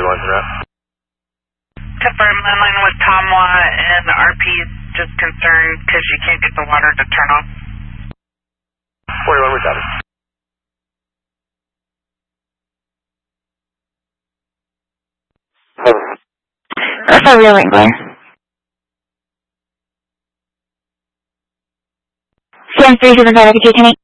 line for that. Confirm landline with Tomwa, and the RP is just concerned because she can't get the water to turn off. 41 with copy. That's a real Wrangler. CM375,